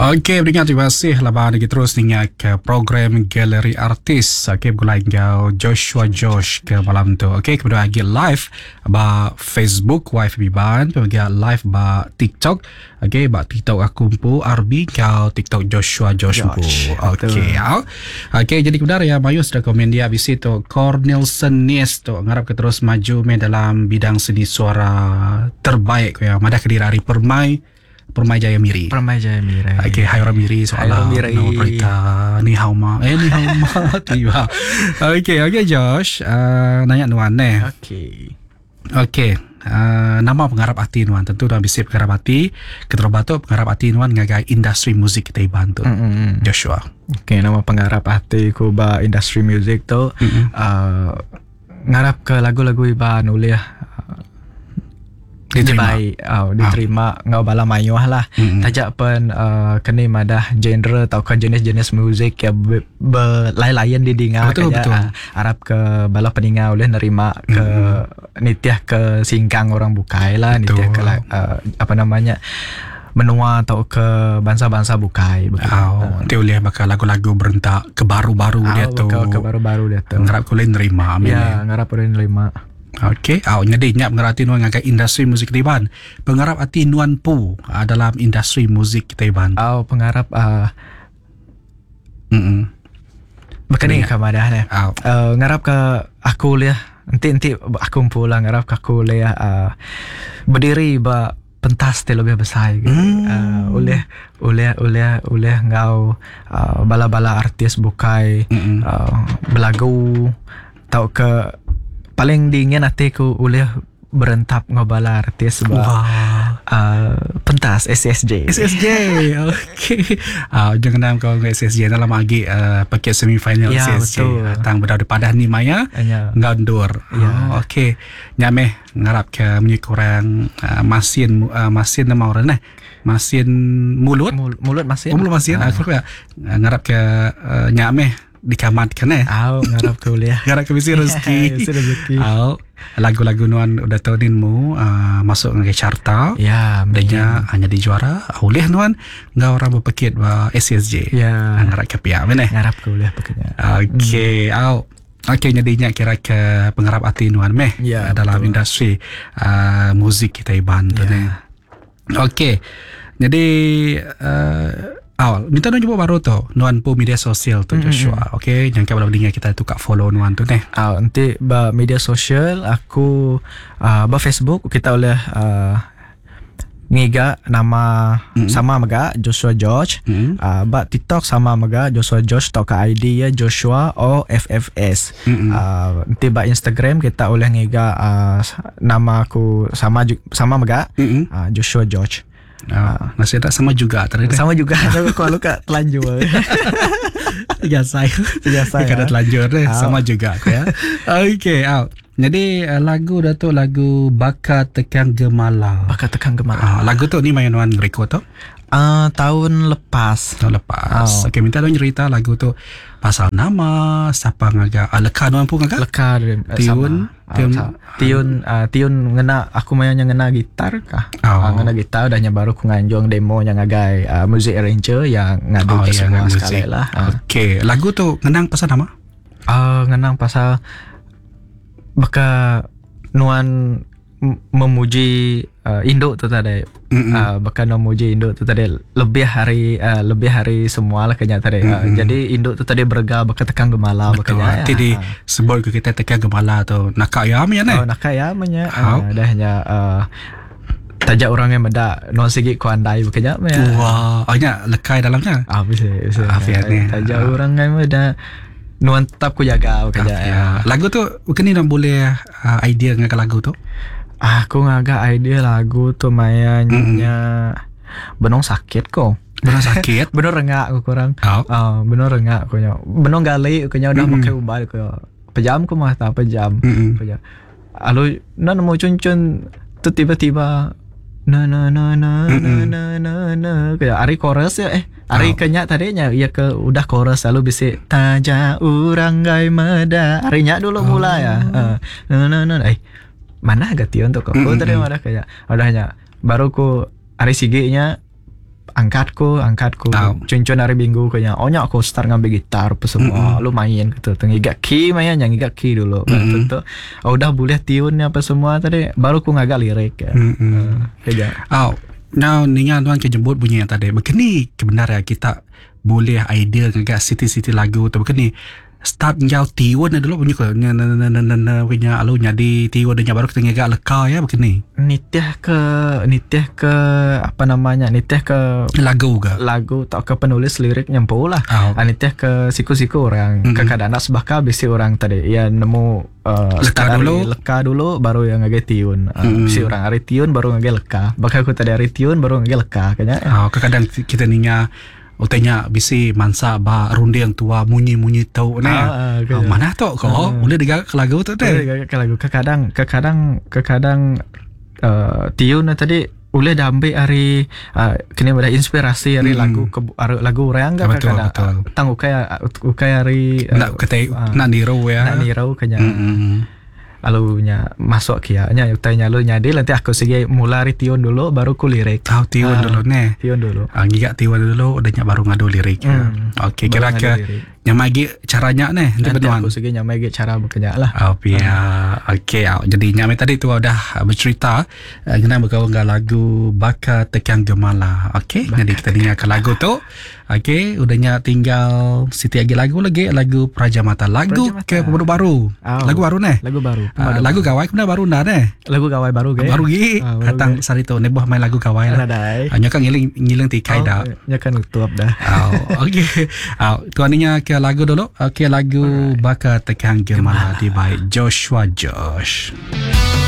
Okey, pendengar, terima kasih laban lagi terus dengar ke program Galeri Artis. Okey, bergulai kau Joshua Josh ke malam tu. Okey, kemudian lagi live ba Facebook YFB Ban, kemudian live ba TikTok. Okey, ba TikTok aku pun RB kau TikTok Joshua Josh pun. Okey, okey, jadi kemudian ya Mayu sudah komen dia habis itu Cornelson Nies tu ngarap ke terus maju dalam bidang seni suara terbaik ya. Madah ke diri Permai Jaya Miri. Okey, hai orang Miri soalan nama berita ni hao ma. Tiba. Okey Josh, nanya nuan Okey. Nama penggarap hati nuan tentu nuan bisa penggarap hati. Keterbatuk penggarap hati nuan ngagai industri muzik kita bantu. Joshua. Okey, nama penggarap hati ku ba industri muzik tu ngarap ke lagu-lagu iba nulis diterima ngau bala mayuh lah. Tajak pun kena madah genre atau ke jenis-jenis muzik yang berlain-lain didengar. Betul. Harap ke bala pendengar boleh nerima ke nitiah ke singkang orang bukai lah, nitiah ke menua atau ke bangsa-bangsa bukai. Nanti boleh bakal lagu-lagu berentak ke baru-baru dia tu. Ke baru-baru dia tu. Ngarap boleh nerima. Ya, ngarap boleh nerima. Okey, nyadi nyap mengerti nuan ngagai industri muzik Taiwan. Pengharap hati nuan pu dalam industri muzik Taiwan. Pengharap berkening ke madah ni. Ngarap ke aku liah nanti aku pula ngarap ke aku liah berdiri ba pentas lebih besar gitu. Oleh ngau bala-bala artis bukai belagu tau ke paling dingin hatiku oleh berentap ngobala artis pentas SSJ. Okey. Jangan nama kau SSJ dalam lagi paket semifinal SSJ. Tang berada padah ni Maya ngandur. Okey. Nyameh ngarap ke menyi kurang masin nama orang masin mulut masin. Mulut masin. Aku ngarap ke nyameh dikamatkan ngarap ke kuliah. Ngarap ke misi rezeki. Lagu-lagu nuan udah tahuninmu masuk ke carta. Ya, adanya hanya dijuara. Oleh nuan ngau orang berpekit SSJ. Ya. Ngarap ke pihak mana? Ngarap ke kuliah pekitnya. Okey, Okey, jadinya kira ke pengharap hati nuan dalam industri muzik kita iban tu ni. Okey. Jadi minta nuan jumpa baru tu nuan pu media sosial tu Joshua. Okey, jangan kalau dengar kita tu kat follow nuan tu ni. Nanti ba media sosial aku ba Facebook kita boleh ngiga nama sama maga Joshua George. Ba TikTok sama maga Joshua George atau ke ID ya Joshua OFFS. Nanti ba Instagram kita boleh ngiga nama aku sama maga Joshua George. Masih tak sama juga tadi. Sama juga. Kalau kat telanjur. Tiga saya kada telanjur sama juga ya. Okey, jadi lagu Datuk lagu Bakar Tekan Gemala. Lagu tu ni main nuan record tu? Tahun lepas. Okey, minta nuan cerita lagu tu pasal nama siapa ngaga leka nuan pun ngaga? Leka Tiun ngena aku mayanya ngena gitar kah? Ngena gitar dahnya baru ku nganjong demo yang ngagai music arranger yang ngadu ke semua sekali lah. Okey, lagu tu ngenang pasal nama? Ngenang pasal baka nuan memuji Indo tu tadi. Bahkan memuji Indo tu tadi lebih hari semua lah kenya tadi. Jadi Indo tu tadi berga baka tekan gemala bakanya. Jadi sebut ke kita tekan gemala tu nakayamnya ni. Nakayamnya dahnya tajak orang yang meda non segi ku andai bakanya. Hanya lekai dalamnya. Bisa. Afiatnya. Tajak orang yang meda nuan tetap ku jaga bakanya. Lagu tu mungkin ni boleh idea dengan lagu tu. Aku ngaga idea lagu tu mayanya benong sakit ko. Benong sakit? Benong rengak ko kurang. Benong rengak ko nya. Benong gali ko nya udah pakai ubal ko. Pejam ko mah tak pejam. Alu nan mau cun-cun tu tiba-tiba na kayak ari chorus ya ari kenya tadinya ia ke udah chorus lalu bisa taja urang gai meda arinya dulu mula ya mana agak tion tuh kok tadi ada kayak adanya baru ku ari sige nya angkatku cun-cun hari Minggu kayaknya onyak aku start ngambil gitar apa semua lu main gitu ngigak key main yang ngigak key dulu gitu udah boleh tune apa semua tadi baru aku ngagak lirik ya kayak now ninya tuan kejemput bunyi yang tadi begini kebenaran kita boleh idea ngagak city lagu tu begini start njau tiwan dulu bunyi ko punya alu nyadi tiwan nya baru kita ngagak leka ya begini nitih ke apa namanya nitih ke lagu tak ke penulis lirik nyampu lah nitih ke siku-siku orang kadang-kadang sebaka bisi orang tadi ya nemu leka dulu baru yang ngage tiun bisi orang hari tiun baru ngage leka bakal aku tadi hari tiun baru ngage leka kayaknya kadang kita ninya utanya bisi mansa ba runde yang tua munyi tau mana tu kau boleh digagak ke lagu tu deh ke lagu kadang tiun tadi boleh dah ambil hari kini ada inspirasi hari lagu orang enggak kadang tang ukai hari nak nirau kanya alunya masuk kia nya utanya lu nyadi nanti aku segi mulai tiun dulu baru ku lirik tiun dulu ngigak tiun dulu udahnya baru ngadu lirik okey kira-kira nyamagi caranya nanti aku segi nyamagi cara bekerja lah okey jadi nyamai tadi tu udah bercerita kenapa berkawan dengan lagu Baka Tekan Gemala okey jadi kita dengarkan lagu tu okey udahnya tinggal Siti lagu Praja Mata lagu ke baru lagu baru lagu gawai kena baru dah lagu gawai baru datang sarito neboh main lagu gawai lah hanya kan ngiling tikai dah nya kan tuap dah okey tuaninya ke lagu dulu okey lagu Baka Tekan Gemala di by Joshua Josh.